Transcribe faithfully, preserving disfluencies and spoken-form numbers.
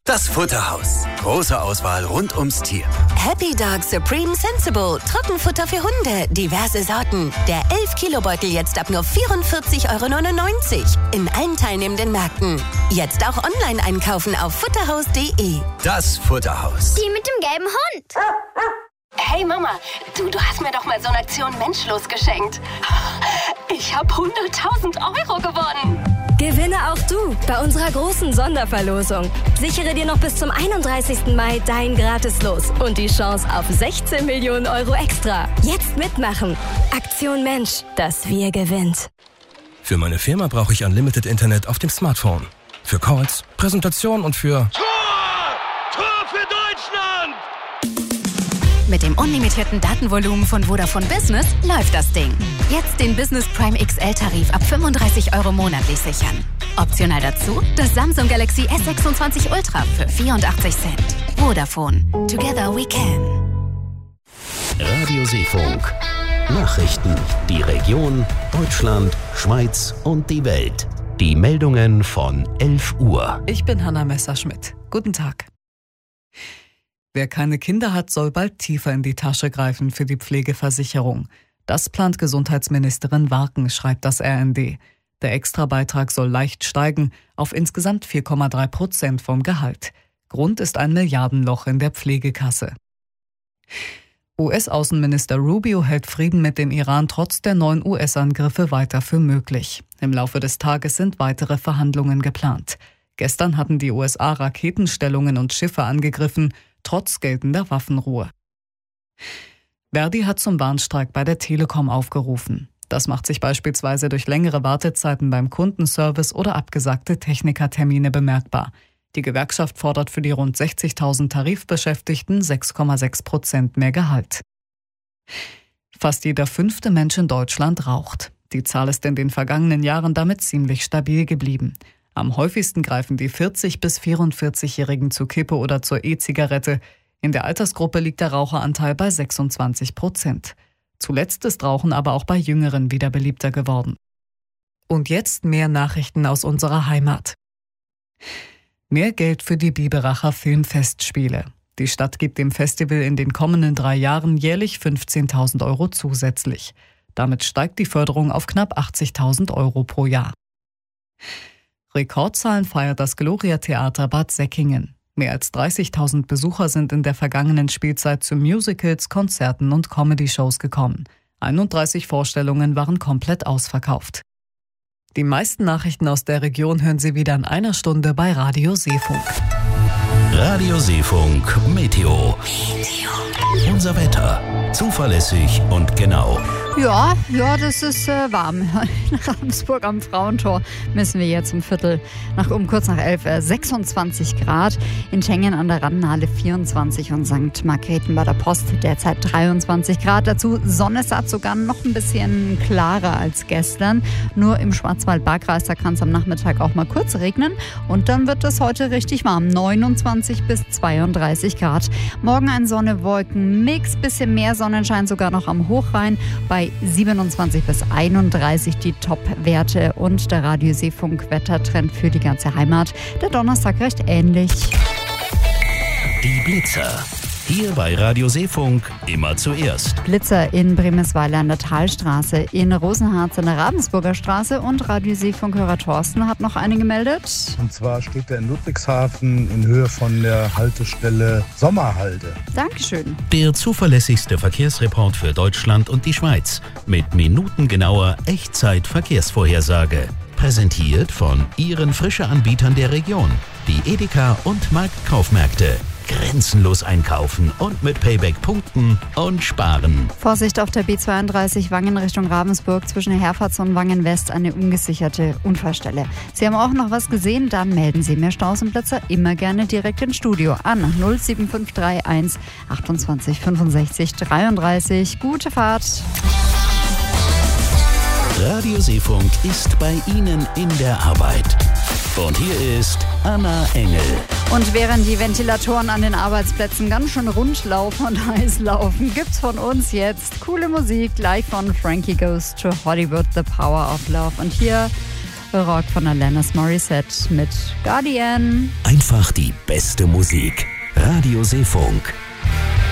Das Futterhaus. Große Auswahl rund ums Tier. Happy Dog Supreme Sensible. Trockenfutter für Hunde. Diverse Sorten. Der elf Kilo Beutel jetzt ab nur vierundvierzig Euro neunundneunzig. In allen teilnehmenden Märkten. Jetzt auch online einkaufen auf futterhaus punkt de. Das Futterhaus. Die mit dem gelben Hund. Hey Mama, du, du hast mir doch mal so eine Aktion Menschlos geschenkt. Ich habe hunderttausend Euro gewonnen. Gewinne auch du bei unserer großen Sonderverlosung. Sichere dir noch bis zum einunddreißigsten Mai dein Gratis-Los und die Chance auf sechzehn Millionen Euro extra. Jetzt mitmachen. Aktion Mensch, das Wir gewinnt. Für meine Firma brauche ich Unlimited Internet auf dem Smartphone. Für Calls, Präsentation und für... Tor! Tor für Deutschland! Mit dem unlimitierten Datenvolumen von Vodafone Business läuft das Ding. Jetzt den Business Prime X L-Tarif ab fünfunddreißig Euro monatlich sichern. Optional dazu das Samsung Galaxy S sechsundzwanzig Ultra für vierundachtzig Cent. Vodafone. Together we can. Radio Seefunk. Nachrichten. Die Region, Deutschland, Schweiz und die Welt. Die Meldungen von elf Uhr. Ich bin Hanna Messerschmidt. Guten Tag. Wer keine Kinder hat, soll bald tiefer in die Tasche greifen für die Pflegeversicherung. Das plant Gesundheitsministerin Warken, schreibt das R N D. Der Extrabeitrag soll leicht steigen auf insgesamt vier Komma drei Prozent vom Gehalt. Grund ist ein Milliardenloch in der Pflegekasse. U S-Außenminister Rubio hält Frieden mit dem Iran trotz der neuen U S-Angriffe weiter für möglich. Im Laufe des Tages sind weitere Verhandlungen geplant. Gestern hatten die U S A Raketenstellungen und Schiffe angegriffen, trotz geltender Waffenruhe. Verdi hat zum Warnstreik bei der Telekom aufgerufen. Das macht sich beispielsweise durch längere Wartezeiten beim Kundenservice oder abgesagte Technikertermine bemerkbar. Die Gewerkschaft fordert für die rund sechzigtausend Tarifbeschäftigten sechs Komma sechs Prozent mehr Gehalt. Fast jeder fünfte Mensch in Deutschland raucht. Die Zahl ist in den vergangenen Jahren damit ziemlich stabil geblieben. Am häufigsten greifen die vierzig- bis vierundvierzigjährigen zur Kippe oder zur E-Zigarette. In der Altersgruppe liegt der Raucheranteil bei sechsundzwanzig Prozent. Zuletzt ist Rauchen aber auch bei Jüngeren wieder beliebter geworden. Und jetzt mehr Nachrichten aus unserer Heimat. Mehr Geld für die Biberacher Filmfestspiele. Die Stadt gibt dem Festival in den kommenden drei Jahren jährlich fünfzehntausend Euro zusätzlich. Damit steigt die Förderung auf knapp achtzigtausend Euro pro Jahr. Rekordzahlen feiert das Gloria-Theater Bad Säckingen. Mehr als dreißigtausend Besucher sind in der vergangenen Spielzeit zu Musicals, Konzerten und Comedy-Shows gekommen. einunddreißig Vorstellungen waren komplett ausverkauft. Die meisten Nachrichten aus der Region hören Sie wieder in einer Stunde bei Radio Seefunk. Radio Seefunk Meteo. Unser Wetter. Zuverlässig und genau. Ja, ja, das ist äh, warm. In Ravensburg am Frauentor müssen wir jetzt um Viertel nach um kurz nach elf äh, sechsundzwanzig Grad. In Schengen an der Randnale vierundzwanzig und Sankt Margrethen bei der Post derzeit dreiundzwanzig Grad. Dazu Sonne satt, sogar noch ein bisschen klarer als gestern. Nur im Schwarzwald-Baar-Kreis, da kann es am Nachmittag auch mal kurz regnen. Und dann wird es heute richtig warm. neunundzwanzig bis zweiunddreißig Grad. Morgen ein Sonne-Wolken-Mix, bisschen mehr Sonnenschein sogar noch am Hochrhein. Bei siebenundzwanzig bis einunddreißig die Top-Werte und der Radio Seefunk Wettertrend für die ganze Heimat. Der Donnerstag recht ähnlich. Die Blitzer. Hier bei Radio Seefunk immer zuerst. Blitzer in Bremesweiler an der Talstraße, in Rosenharz an der Ravensburger Straße und Radio Seefunk-Hörer Thorsten hat noch eine gemeldet. Und zwar steht er in Ludwigshafen in Höhe von der Haltestelle Sommerhalde. Dankeschön. Der zuverlässigste Verkehrsreport für Deutschland und die Schweiz mit minutengenauer Echtzeit-Verkehrsvorhersage. Präsentiert von Ihren Frische-Anbietern der Region, die Edeka und Marktkaufmärkte. Grenzenlos einkaufen und mit Payback punkten und sparen. Vorsicht auf der B zweiunddreißig Wangen Richtung Ravensburg zwischen Herfahrt und Wangen West, eine ungesicherte Unfallstelle. Sie haben auch noch was gesehen? Dann melden Sie mehr Staus und Blitzer immer gerne direkt ins Studio an null sieben fünf drei eins achtundzwanzig fünfundsechzig dreiunddreißig. Gute Fahrt! Radio Seefunk ist bei Ihnen in der Arbeit. Und hier ist Anna Engel. Und während die Ventilatoren an den Arbeitsplätzen ganz schön rund laufen und heiß laufen, gibt's von uns jetzt coole Musik, gleich von Frankie Goes to Hollywood, The Power of Love. Und hier Rock von Alanis Morissette mit Guardian. Ein einfach die beste Musik. Radio Seefunk.